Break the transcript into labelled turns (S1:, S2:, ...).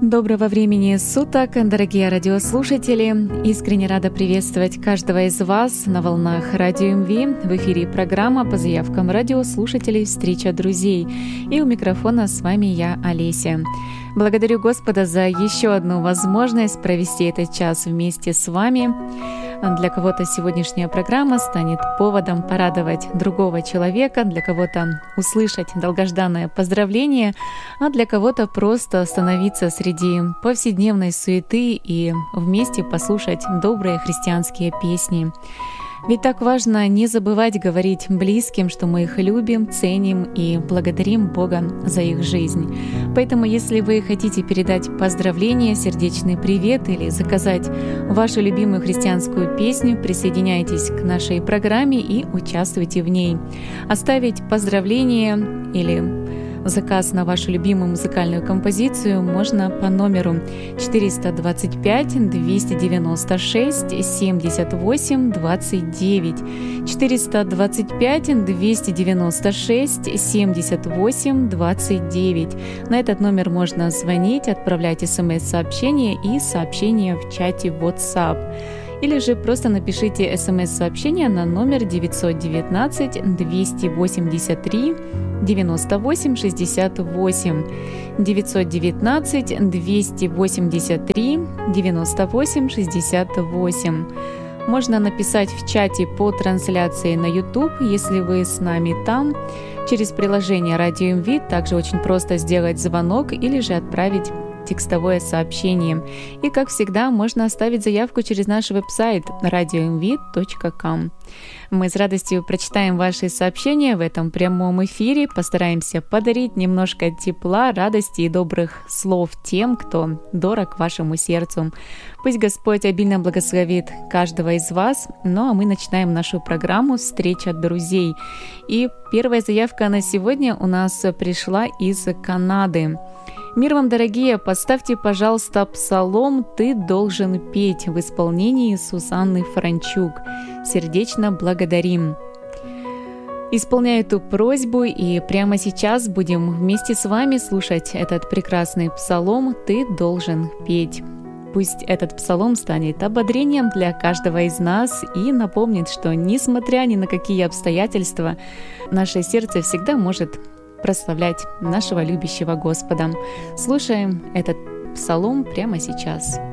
S1: Доброго времени суток, дорогие радиослушатели! Искренне рада приветствовать каждого из вас на волнах Радио МВ. В эфире программа по заявкам радиослушателей «Встреча друзей». И у микрофона с вами я, Олеся. Благодарю Господа за еще одну возможность провести этот час вместе с вами. Для кого-то сегодняшняя программа станет поводом порадовать другого человека, для кого-то услышать долгожданное поздравление, а для кого-то просто остановиться среди повседневной суеты и вместе послушать добрые христианские песни. Ведь так важно не забывать говорить близким, что мы их любим, ценим и благодарим Бога за их жизнь. Поэтому, если вы хотите передать поздравления, сердечный привет или заказать вашу любимую христианскую песню, присоединяйтесь к нашей программе и участвуйте в ней. Оставить поздравление или заказ на вашу любимую музыкальную композицию можно по номеру 425 296 78 29, 425 296 78 29. На этот номер можно звонить, отправлять смс-сообщения и сообщения в чате WhatsApp. Или же просто напишите смс-сообщение на номер 919 283 98 68, 919 283 98 68. Можно написать в чате по трансляции на YouTube, если вы с нами там. Через приложение Радио МВ также очень просто сделать звонок или же отправить текстовое сообщение. И, как всегда, можно оставить заявку через наш веб-сайт radiomv.com. Мы с радостью прочитаем ваши сообщения в этом прямом эфире, постараемся подарить немножко тепла, радости и добрых слов тем, кто дорог вашему сердцу. Пусть Господь обильно благословит каждого из вас. Ну а мы начинаем нашу программу «Встреча друзей». И первая заявка на сегодня у нас пришла из Канады. Мир вам, дорогие, поставьте, пожалуйста, псалом «Ты должен петь» в исполнении Сусанны Франчук. Сердечно благодарим. Исполняю эту просьбу, и прямо сейчас будем вместе с вами слушать этот прекрасный псалом «Ты должен петь». Пусть этот псалом станет ободрением для каждого из нас и напомнит, что, несмотря ни на какие обстоятельства, наше сердце всегда может прославлять нашего любящего Господа. Слушаем этот псалом прямо сейчас.